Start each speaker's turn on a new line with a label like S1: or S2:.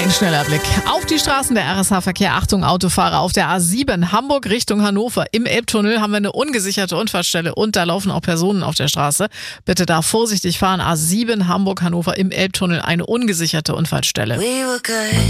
S1: Ein schneller Blick auf die Straßen der RSH-Verkehr. Achtung, Autofahrer auf der A7 Hamburg Richtung Hannover. Im Elbtunnel haben wir eine ungesicherte Unfallstelle und da laufen auch Personen auf der Straße. Bitte da vorsichtig fahren. A7 Hamburg-Hannover im Elbtunnel, eine ungesicherte Unfallstelle.